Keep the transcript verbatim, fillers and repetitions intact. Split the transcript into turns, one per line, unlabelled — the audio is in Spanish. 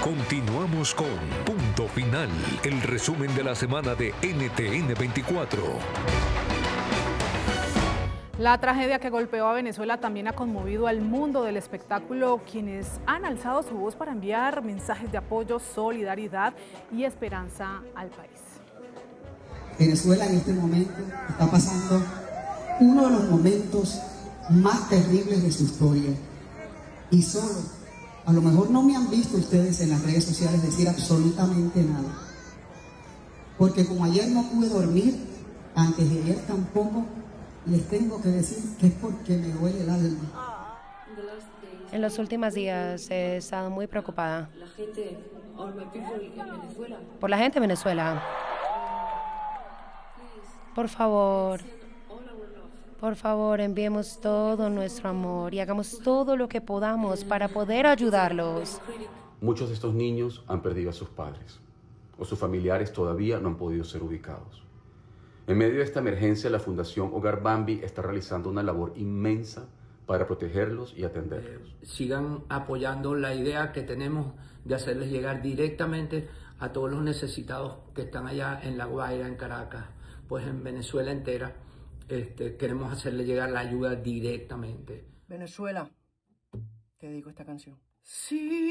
Continuamos con Punto Final, el resumen de la semana de N T N veinticuatro.
La tragedia que golpeó a Venezuela también ha conmovido al mundo del espectáculo, quienes han alzado su voz para enviar mensajes de apoyo, solidaridad y esperanza al país.
Venezuela en este momento está pasando uno de los momentos más terribles de su historia. Y solo, a lo mejor no me han visto ustedes en las redes sociales decir absolutamente nada. Porque como ayer no pude dormir, antes de ayer tampoco, les tengo que decir que es porque me duele el alma.
En los últimos días he estado muy preocupada.
La gente, en Venezuela.
Por la gente de Venezuela. Por favor, por favor, enviemos todo nuestro amor y hagamos todo lo que podamos para poder ayudarlos.
Muchos de estos niños han perdido a sus padres, o sus familiares todavía no han podido ser ubicados. En medio de esta emergencia, la Fundación Hogar Bambi está realizando una labor inmensa para protegerlos y atenderlos.
Eh, sigan apoyando la idea que tenemos de hacerles llegar directamente a todos los necesitados que están allá en La Guaira, en Caracas, pues en Venezuela entera. Este, queremos hacerle llegar la ayuda directamente.
Venezuela, te dedico esta canción.
Sí.